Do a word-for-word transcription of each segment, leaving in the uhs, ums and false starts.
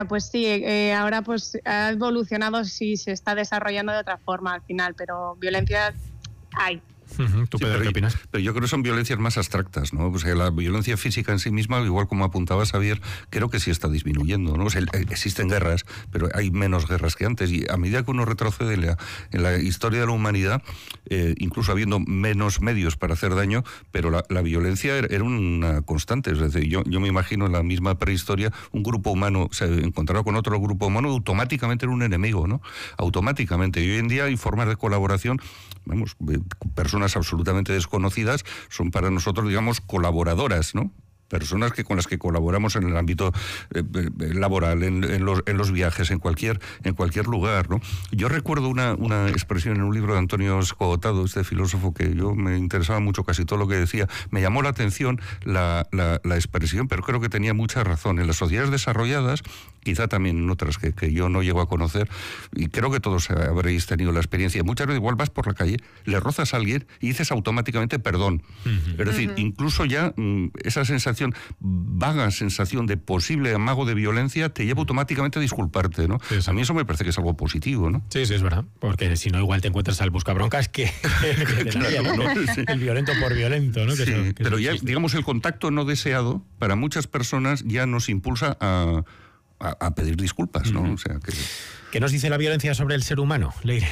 pues sí, eh, ahora pues ha evolucionado, sí, se está desarrollando de otra forma al final, pero violencia hay. Uh-huh. ¿Tú, Pedro, sí, qué opinas? Pero yo creo que son violencias más abstractas, ¿no? O sea, la violencia física en sí misma, igual como apuntaba Xavier, creo que sí está disminuyendo, ¿no? O sea, existen guerras, pero hay menos guerras que antes, y a medida que uno retrocede en la, en la historia de la humanidad, eh, incluso habiendo menos medios para hacer daño, pero la, la violencia era una constante. Es decir, yo, yo me imagino en la misma prehistoria, un grupo humano se encontraba con otro grupo humano, automáticamente era un enemigo, ¿no? Automáticamente. Y hoy en día hay formas de colaboración, vamos, personas absolutamente desconocidas son para nosotros, digamos, colaboradoras, ¿no? Personas que con las que colaboramos en el ámbito eh, laboral, en, en, los, en los viajes, en cualquier, en cualquier lugar, ¿no? Yo recuerdo una, una expresión en un libro de Antonio Escogotado, este filósofo que yo me interesaba mucho casi todo lo que decía, me llamó la atención la, la, la expresión, pero creo que tenía mucha razón. En las sociedades desarrolladas, quizá también en otras que, que yo no llego a conocer, y creo que todos habréis tenido la experiencia, muchas veces igual vas por la calle, le rozas a alguien y dices automáticamente perdón. Uh-huh. Es decir, uh-huh. incluso ya mmm, esa sensación vaga sensación de posible amago de violencia te lleva automáticamente a disculparte, ¿no? Sí, sí. A mí eso me parece que es algo positivo, ¿no? Sí, sí, es verdad, porque si no igual te encuentras al buscabroncas que, que te claro, ¿no? ¿no? Sí. El violento por violento, ¿no? Que sí, eso, que pero ya, digamos, el contacto no deseado para muchas personas ya nos impulsa a, a, a pedir disculpas, ¿no? Uh-huh. O sea, que... ¿Qué nos dice la violencia sobre el ser humano, Leire?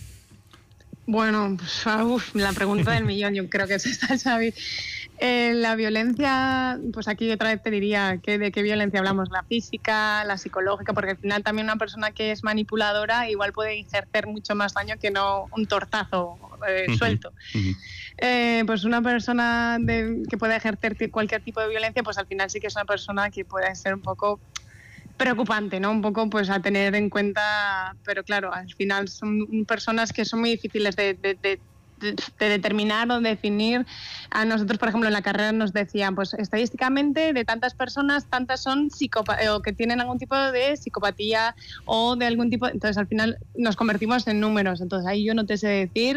Bueno, pues, uf, la pregunta del millón, yo creo que es esta, Xavi. Eh, la violencia, pues aquí otra vez te diría que de qué violencia hablamos, la física, la psicológica, porque al final también una persona que es manipuladora igual puede ejercer mucho más daño que no un tortazo eh, uh-huh. suelto. Uh-huh. Eh, pues una persona de, que puede ejercer cualquier tipo de violencia, pues al final sí que es una persona que puede ser un poco preocupante, ¿no? Un poco pues a tener en cuenta, pero claro, al final son personas que son muy difíciles de, de, de de determinar o definir. A nosotros, por ejemplo, en la carrera nos decían, pues estadísticamente de tantas personas, tantas son psicópatas o que tienen algún tipo de psicopatía o de algún tipo, entonces al final nos convertimos en números, entonces ahí yo no te sé decir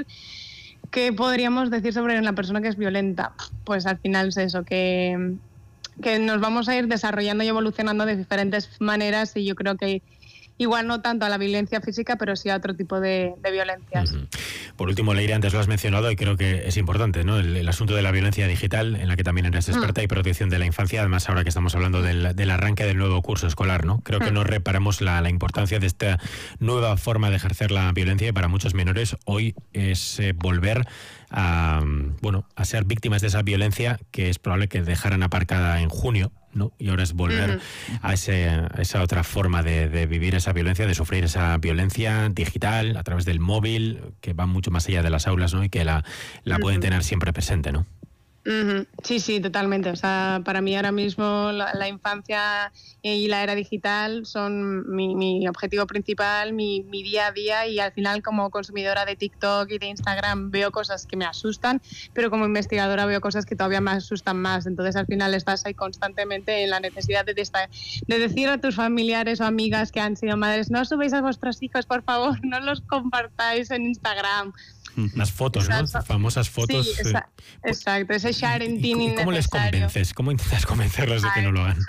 qué podríamos decir sobre la persona que es violenta. Pues al final es eso, que, que nos vamos a ir desarrollando y evolucionando de diferentes maneras, y yo creo que igual no tanto a la violencia física, pero sí a otro tipo de, de violencias. Uh-huh. Por último, Leire, antes lo has mencionado y creo que es importante, ¿no? El, el asunto de la violencia digital, en la que también eres experta, uh-huh. y protección de la infancia, además ahora que estamos hablando del, del arranque del nuevo curso escolar, ¿no? Creo uh-huh. que no reparamos la, la importancia de esta nueva forma de ejercer la violencia, y para muchos menores hoy es eh, volver a, bueno, a ser víctimas de esa violencia que es probable que dejaran aparcada en junio, ¿no? Y ahora es volver uh-huh. a, ese, a esa otra forma de, de vivir esa violencia, de sufrir esa violencia digital a través del móvil, que va mucho más allá de las aulas, ¿no? Y que la, la uh-huh. pueden tener siempre presente, ¿no? Uh-huh. Sí, sí, totalmente. O sea, para mí ahora mismo la, la infancia y la era digital son mi, mi objetivo principal, mi, mi día a día, y al final como consumidora de TikTok y de Instagram veo cosas que me asustan, pero como investigadora veo cosas que todavía me asustan más. Entonces al final estás ahí constantemente en la necesidad de, de, de decir a tus familiares o amigas que han sido madres, no subáis a vuestros hijos, por favor, no los compartáis en Instagram. Las fotos, ¿no? Famosas fotos. Sí, exa- exacto, ese sharing teen innecesario. ¿Cómo les convences? ¿Cómo intentas convencerlos de que no lo hagan?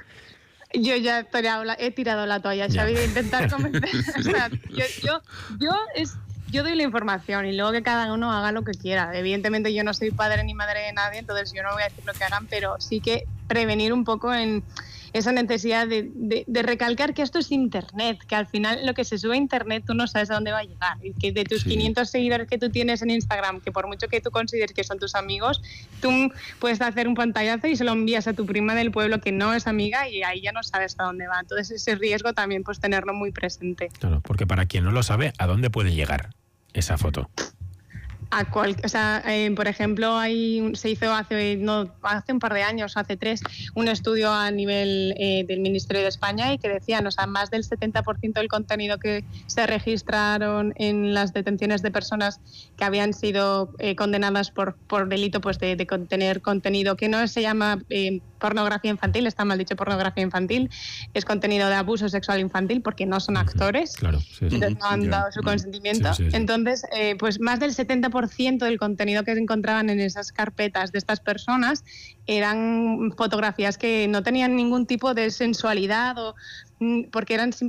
Yo ya he tirado la toalla, Xavi, de intentar convencer. O sea, yo, yo, yo, es, yo doy la información y luego que cada uno haga lo que quiera. Evidentemente yo no soy padre ni madre de nadie, entonces yo no voy a decir lo que hagan, pero sí que prevenir un poco en esa necesidad de, de, de recalcar que esto es Internet, que al final lo que se sube a Internet tú no sabes a dónde va a llegar, y que de tus sí. quinientos seguidores que tú tienes en Instagram, que por mucho que tú consideres que son tus amigos, tú puedes hacer un pantallazo y se lo envías a tu prima del pueblo que no es amiga, y ahí ya no sabes a dónde va. Entonces ese riesgo también pues tenerlo muy presente. Claro, porque para quien no lo sabe, ¿a dónde puede llegar esa foto? A cual, o sea, eh, por ejemplo, hay, se hizo hace, no, hace un par de años, hace tres, un estudio a nivel eh, del Ministerio de España, y que decían, o sea, más del setenta por ciento del contenido que se registraron en las detenciones de personas que habían sido eh, condenadas por, por delito pues de, de contener contenido que no se llama eh, pornografía infantil, está mal dicho pornografía infantil, es contenido de abuso sexual infantil porque no son actores, claro, sí, sí. entonces no han dado su consentimiento. Sí, sí, sí. Entonces, eh, pues más del setenta por ciento del contenido que se encontraban en esas carpetas de estas personas eran fotografías que no tenían ningún tipo de sensualidad o porque eran